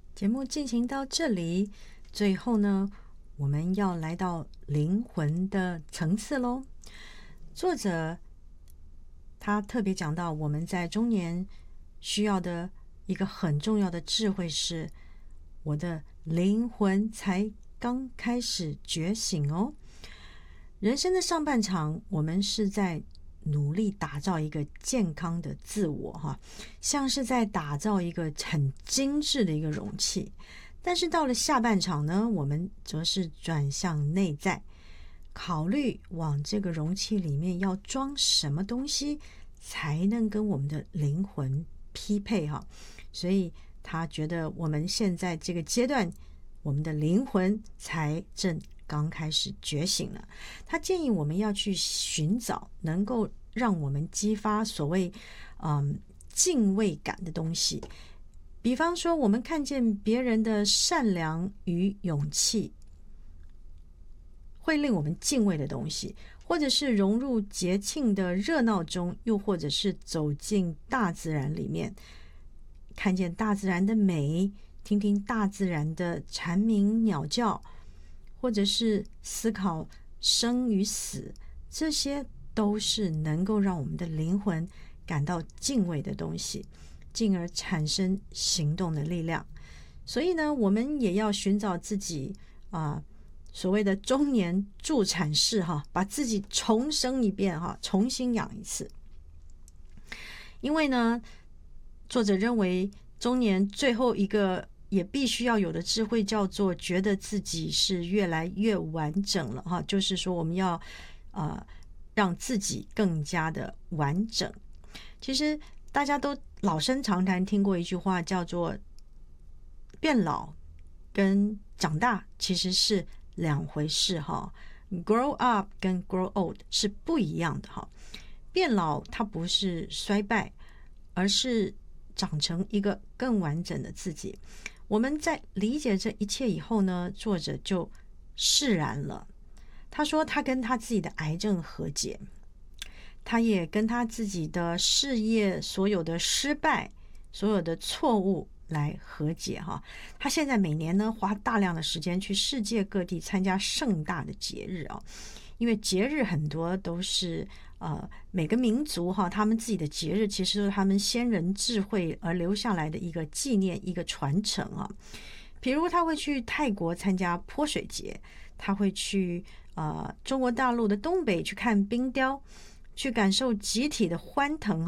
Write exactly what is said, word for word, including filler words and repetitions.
节目进行到这里，最后呢，我们要来到灵魂的层次咯。作者他特别讲到，我们在中年需要的一个很重要的智慧是，我的灵魂才刚开始觉醒哦。人生的上半场，我们是在努力打造一个健康的自我哈，像是在打造一个很精致的一个容器。但是到了下半场呢，我们则是转向内在，考虑往这个容器里面要装什么东西才能跟我们的灵魂匹配哈。所以他觉得我们现在这个阶段，我们的灵魂才正刚开始觉醒了。他建议我们要去寻找能够让我们激发所谓嗯敬畏感的东西，比方说我们看见别人的善良与勇气，会令我们敬畏的东西，或者是融入节庆的热闹中，又或者是走进大自然里面，看见大自然的美，听听大自然的蝉鸣鸟叫，或者是思考生与死，这些都是能够让我们的灵魂感到敬畏的东西，进而产生行动的力量。所以呢，我们也要寻找自己啊、呃，所谓的中年助产士哈，把自己重生一遍哈，重新养一次。因为呢，作者认为中年最后一个也必须要有的智慧叫做觉得自己是越来越完整了哈，就是说我们要呃让自己更加的完整。其实大家都老生常谈听过一句话叫做变老跟长大其实是两回事哈 ，grow up 跟 grow old 是不一样的哈。变老它不是衰败，而是长成一个更完整的自己。我们在理解这一切以后呢，作者就释然了。他说他跟他自己的癌症和解，他也跟他自己的事业所有的失败、所有的错误来和解哈。他现在每年呢花大量的时间去世界各地参加盛大的节日啊，因为节日很多都是呃每个民族哈，他们自己的节日其实是他们先人智慧而留下来的一个纪念、一个传承啊。比如他会去泰国参加泼水节，他会去呃中国大陆的东北去看冰雕，去感受集体的欢腾